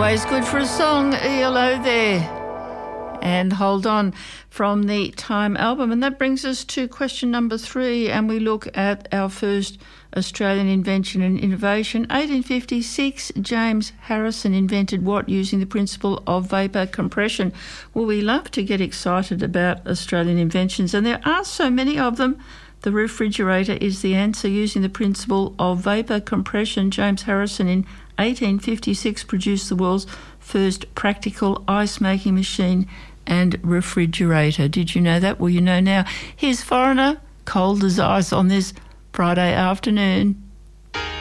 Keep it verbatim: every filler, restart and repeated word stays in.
Always good for a song, E L O there. And Hold On from the Time album. And that brings us to question number three, and we look at our first Australian invention and innovation. eighteen fifty-six, James Harrison invented what using the principle of vapour compression? Well, we love to get excited about Australian inventions, and there are so many of them. The refrigerator is the answer. Using the principle of vapour compression, James Harrison in eighteen fifty-six produced the world's first practical ice-making machine and refrigerator. Did you know that? Well, you know now. Here's Foreigner, Cold as Ice on this Friday afternoon.